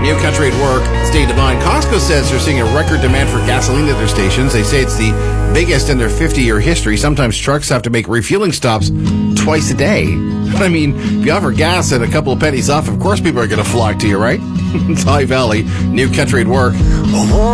New Country at Work, Stay Divine. Costco says they're seeing a record demand for gasoline at their stations. They say it's the biggest in their 50-year history. Sometimes trucks have to make refueling stops twice a day. I mean, if you offer gas at a couple of pennies off, of course people are going to flock to you, right? It's High Valley, New Country at Work.